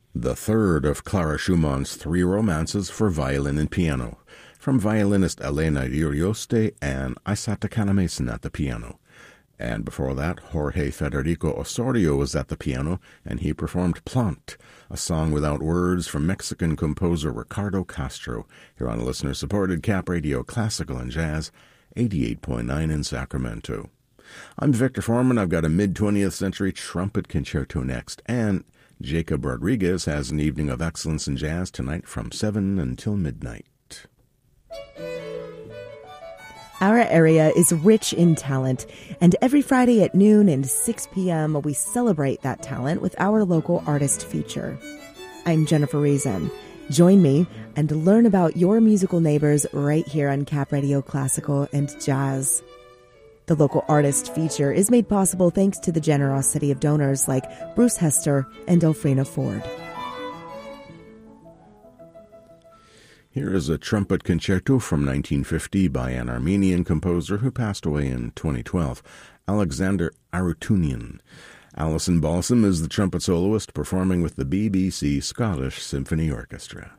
The third of Clara Schumann's three romances for violin and piano, from violinist Elena Urioste and Isata Canamason at the piano. And before that, Jorge Federico Osorio was at the piano, and he performed Plant, a song without words from Mexican composer Ricardo Castro, here on listener-supported Cap Radio Classical and Jazz, 88.9 in Sacramento. I'm Victor Foreman. I've got a mid-20th century trumpet concerto next, and Jacob Rodriguez has an evening of excellence in jazz tonight from 7 until midnight. Our area is rich in talent, and every Friday at noon and 6 p.m. we celebrate that talent with our local artist feature. I'm Jennifer Reason. Join me and learn about your musical neighbors right here on Cap Radio Classical and Jazz. The local artist feature is made possible thanks to the generosity of donors like Bruce Hester and Elfrina Ford. Here is a trumpet concerto from 1950 by an Armenian composer who passed away in 2012, Alexander Arutunian. Alison Balsam is the trumpet soloist performing with the BBC Scottish Symphony Orchestra.